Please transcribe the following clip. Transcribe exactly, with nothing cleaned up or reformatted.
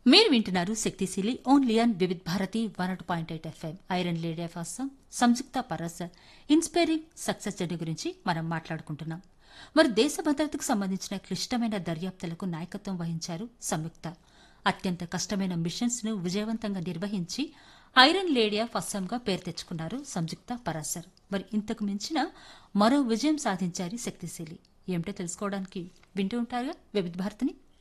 మీరు వింటున్నారు శక్తిశీలి only on Vividh Bharati one point eight FM iron lady of Assam Samyukta Paras inspiring success journey గురించి మనం మాట్లాడుకుంటున్నాం. మరి దేశ భద్రతకు సంబంధించిన క్లిష్టమైన దర్యాప్తులకు నాయకత్వం వహించారు సంయుక్త. అత్యంత కష్టమైన మిషన్స్ ను విజయవంతంగా నిర్వహించి ఐరన్ లేడీ ఆఫ్ అస్సాంగా పేరు తెచ్చుకున్నారు సంయుక్త పరాసర్. మరి ఇంతకు మించిన మరో విజయం సాధించారు శక్తిశీలి. ఏమిటో తెలుసుకోవడానికి వింటూ ఉంటారుగా వివిధ భారతిని.